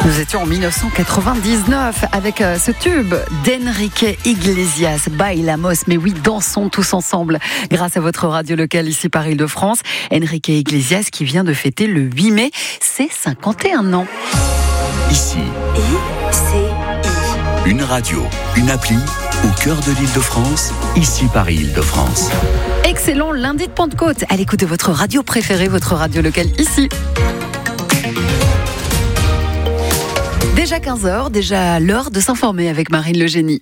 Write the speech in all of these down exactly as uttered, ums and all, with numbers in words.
Nous étions en dix-neuf cent quatre-vingt-dix-neuf avec euh, ce tube d'Enrique Iglesias, Bailamos. Mais oui, dansons tous ensemble grâce à votre radio locale ici par Île-de-France. Enrique Iglesias qui vient de fêter le huit mai ses cinquante et un ans. Ici, I C I. une radio, une appli au cœur de l'Île-de-France, ici Paris Île-de-France. Excellent lundi de Pentecôte à l'écoute de votre radio préférée, votre radio locale ici. Déjà quinze heures, déjà l'heure de s'informer avec Marine Le Génie.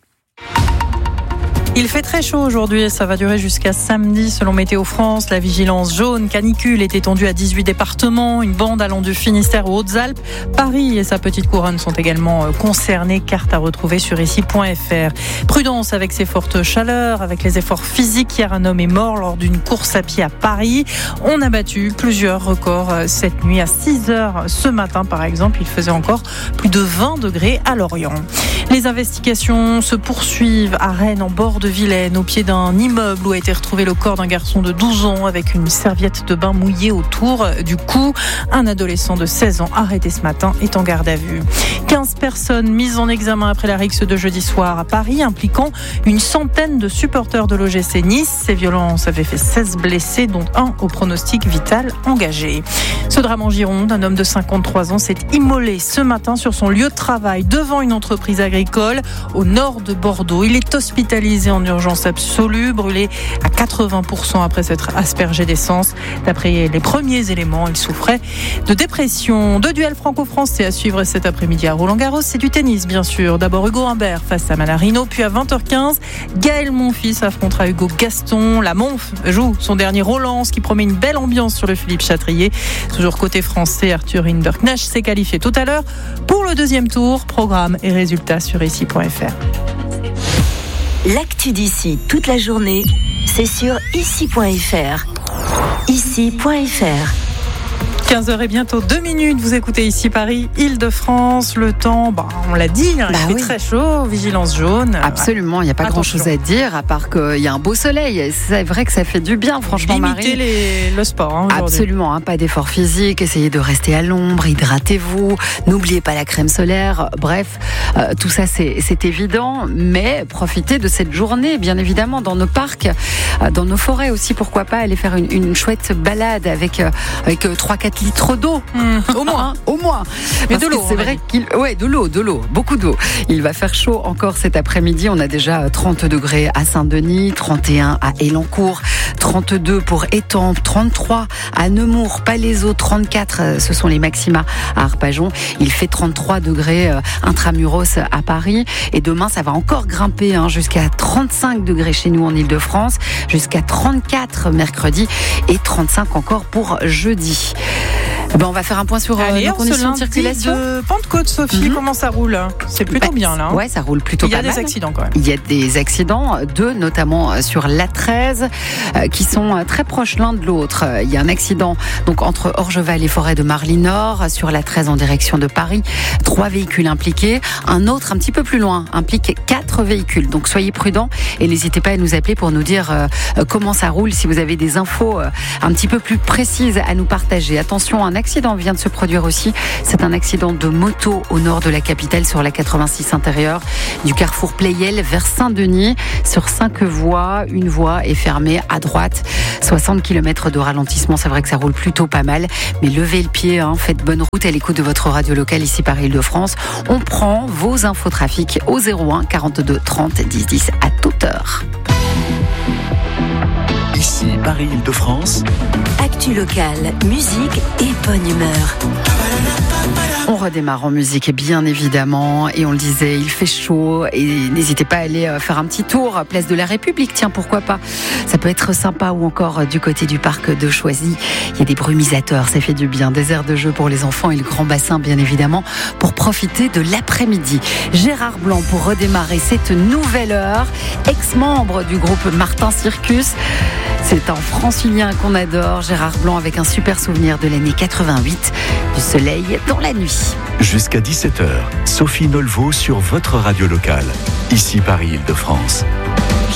Il fait très chaud aujourd'hui et ça va durer jusqu'à samedi selon Météo France. La vigilance jaune canicule est étendue à dix-huit départements, une bande allant du Finistère aux Hautes-Alpes. Paris et sa petite couronne sont également concernés. Carte à retrouver sur ici point f r. Prudence avec ces fortes chaleurs, avec les efforts physiques. Hier, un homme est mort lors d'une course à pied à Paris. On a battu plusieurs records cette nuit. À six heures ce matin, par exemple, il faisait encore plus de vingt degrés à Lorient. Les investigations se poursuivent à Rennes, en bord de Vilaine, au pied d'un immeuble où a été retrouvé le corps d'un garçon de douze ans avec une serviette de bain mouillée autour du cou. Un adolescent de seize ans arrêté ce matin est en garde à vue. quinze personnes mises en examen après la rixe de jeudi soir à Paris, impliquant une centaine de supporters de l'O G C Nice. Ces violences avaient fait seize blessés, dont un au pronostic vital engagé. Ce drame en Gironde, un homme de cinquante-trois ans s'est immolé ce matin sur son lieu de travail devant une entreprise agricole au nord de Bordeaux. Il est hospitalisé en urgence absolue, brûlé à quatre-vingts pour cent après s'être aspergé d'essence. D'après les premiers éléments, il souffrait de dépression. Deux duels franco-français à suivre cet après-midi à Roland-Garros. C'est du tennis, bien sûr. D'abord Hugo Humbert face à Manarino, puis à vingt heures quinze, Gaël Monfils affrontera Hugo Gaston. La Monf joue son dernier Roland, ce qui promet une belle ambiance sur le Philippe Chatrier. Toujours côté français, Arthur Rinderknecht s'est qualifié tout à l'heure pour le deuxième tour. Programme et résultats sur ici point f r. L'actu d'ici toute la journée, c'est sur ici point f r. ici point f r. quinze heures et bientôt deux minutes, vous écoutez ici Paris, Île-de-France. Le temps, bah, on l'a dit, hein, Bah il fait oui. très chaud, vigilance jaune. Absolument, il n'y a pas Attention. grand-chose à dire à part qu'il y a un beau soleil. C'est vrai que ça fait du bien, franchement, Limiter Marie. les, le sport hein, aujourd'hui. Absolument, hein, pas d'effort physique, essayez de rester à l'ombre, hydratez-vous, n'oubliez pas la crème solaire, bref, euh, tout ça c'est, c'est évident, mais profitez de cette journée, bien évidemment, dans nos parcs, euh, dans nos forêts aussi, pourquoi pas aller faire une, une chouette balade avec, euh, avec euh, trois à quatre litres d'eau, Mmh, au moins. hein, au moins. Mais Parce de l'eau, que c'est on a vrai dit. qu'il, ouais, de l'eau, de l'eau, beaucoup d'eau. Il va faire chaud encore cet après-midi, on a déjà trente degrés à Saint-Denis, trente et un à Élancourt, trente-deux pour Étampes, trente-trois à Nemours, Palaiseau, trente-quatre, ce sont les maxima à Arpajon. Il fait trente-trois degrés euh, intramuros à Paris. Et demain, ça va encore grimper hein, jusqu'à trente-cinq degrés chez nous en Île-de-France, jusqu'à trente-quatre mercredi et trente-cinq encore pour jeudi. Ben, on va faire un point sur euh, Allez, nos on se conditions de lundi circulation. de Pentecôte, Sophie, Mhm. comment ça roule? C'est plutôt Bah, bien là. hein. Ouais, ça roule plutôt Il y a pas des mal. accidents quand même. Il y a des accidents, deux notamment sur l'A treize, euh, qui sont euh, très proches l'un de l'autre. Il y a un accident donc entre Orgeval et Forêt de Marly-Nord sur l'A treize en direction de Paris. Trois véhicules impliqués. Un autre un petit peu plus loin implique quatre véhicules. Donc soyez prudents et n'hésitez pas à nous appeler pour nous dire euh, euh, comment ça roule. Si vous avez des infos euh, un petit peu plus précises à nous partager. Attention, un accident vient de se produire aussi. C'est un accident de moto au nord de la capitale sur la quatre-vingt-six intérieure du carrefour Pleyel vers Saint-Denis. Sur cinq voies, une voie est fermée à droite. soixante kilomètres de ralentissement. C'est vrai que ça roule plutôt pas mal. Mais levez le pied, hein, faites bonne route à l'écoute de votre radio locale ici par Île-de-France. On prend vos infos trafic au zéro un quarante-deux trente dix dix à toute heure. Ici Paris Île-de-France, Actu locale, musique et bonne humeur. On redémarre en musique, bien évidemment, et on le disait, il fait chaud, et n'hésitez pas à aller faire un petit tour, place de la République, tiens, pourquoi pas, ça peut être sympa, ou encore du côté du parc de Choisy, il y a des brumisateurs, ça fait du bien, des aires de jeu pour les enfants et le grand bassin, bien évidemment, pour profiter de l'après-midi. Gérard Blanc pour redémarrer cette nouvelle heure, ex-membre du groupe Martin Circus. C'est un francilien qu'on adore, Gérard Blanc, avec un super souvenir de l'année quatre-vingt-huit, du soleil dans la nuit. jusqu'à dix-sept heures, Sophie Nolveau sur votre radio locale, ici Paris Île-de-France.